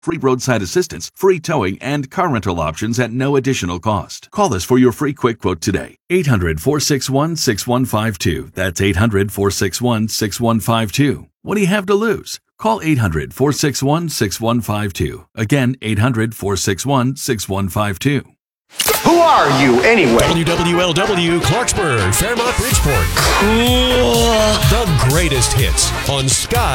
free roadside assistance, free towing, and car rental options at no additional cost. Call us for your free quick quote today. 800-461-6152. That's 800-461-6152. What do you have to lose? Call 800-461-6152. Again, 800-461-6152. Who are you, anyway? WWLW, Clarksburg, Fairmont, Bridgeport. Cool. The greatest hits on Sky.